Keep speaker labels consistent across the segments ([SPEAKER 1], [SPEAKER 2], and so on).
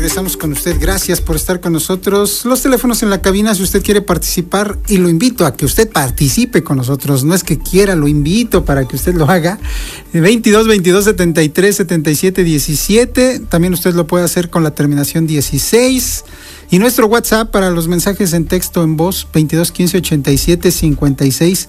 [SPEAKER 1] Regresamos con usted, gracias por estar con nosotros. Los teléfonos en la cabina, si usted quiere participar, y lo invito a que usted participe con nosotros, no es que quiera, lo invito para que usted lo haga. 22 22 73 77 17, también usted lo puede hacer con la terminación 16. Y nuestro WhatsApp para los mensajes en texto en voz, 22 15 87 56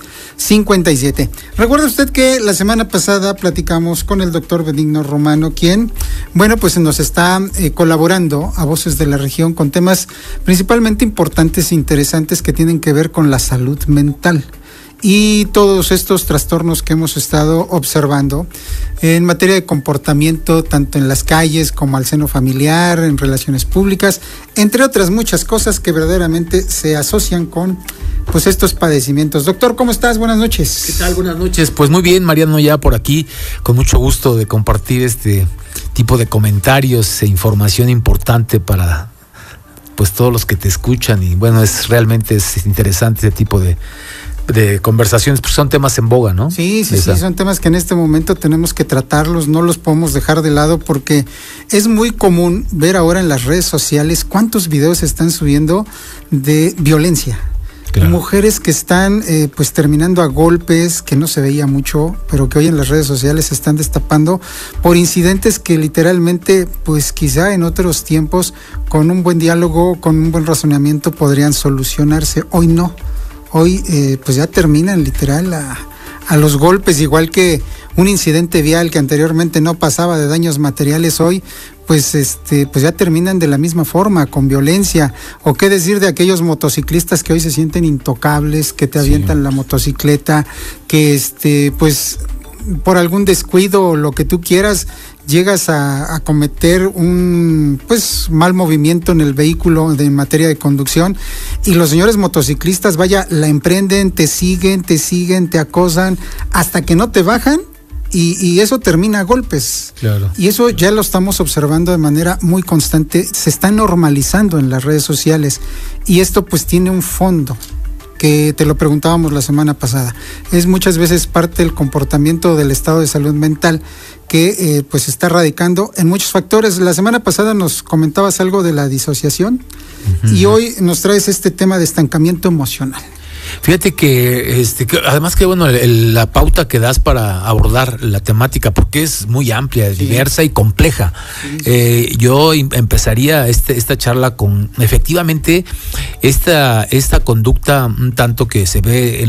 [SPEAKER 1] 57. Recuerda usted que la semana pasada platicamos con el doctor Benigno Romano, quien, bueno, pues nos está colaborando a Voces de la Región con temas principalmente importantes e interesantes que tienen que ver con la salud mental y todos estos trastornos que hemos estado observando en materia de comportamiento, tanto en las calles como al seno familiar, en relaciones públicas, entre otras muchas cosas que verdaderamente se asocian con pues estos padecimientos. Doctor, ¿cómo estás? Buenas noches.
[SPEAKER 2] ¿Qué tal? Buenas noches. Pues muy bien, Mariano, ya por aquí, con mucho gusto de compartir este tipo de comentarios e información importante para pues todos los que te escuchan. Y bueno, realmente es interesante este tipo de conversaciones, porque son temas en boga, ¿no?
[SPEAKER 1] Sí, son temas que en este momento tenemos que tratarlos, no los podemos dejar de lado, porque es muy común ver ahora en las redes sociales cuántos videos se están subiendo de violencia. Claro. Mujeres que están pues terminando a golpes, que no se veía mucho, pero que hoy en las redes sociales se están destapando por incidentes que literalmente, pues quizá en otros tiempos, con un buen diálogo, con un buen razonamiento podrían solucionarse. Hoy no. Hoy pues ya terminan literal a los golpes, igual que un incidente vial que anteriormente no pasaba de daños materiales, hoy pues ya terminan de la misma forma, con violencia. O qué decir de aquellos motociclistas que hoy se sienten intocables, que te avientan la motocicleta, que pues por algún descuido o lo que tú quieras, llegas a cometer un pues mal movimiento en el vehículo en materia de conducción, y los señores motociclistas, vaya, la emprenden, te siguen, te acosan hasta que no te bajan, y eso termina a golpes.
[SPEAKER 2] Claro.
[SPEAKER 1] Y eso ya lo estamos observando de manera muy constante, se está normalizando en las redes sociales, y esto pues tiene un fondo que te lo preguntábamos la semana pasada. Es muchas veces parte del comportamiento del estado de salud mental que pues está radicando en muchos factores. La semana pasada nos comentabas algo de la disociación, y hoy nos traes este tema de estancamiento emocional.
[SPEAKER 2] Fíjate que además que bueno, la pauta que das para abordar la temática, porque es muy amplia, diversa y compleja. Sí. Yo empezaría esta charla con efectivamente esta conducta un tanto que se ve en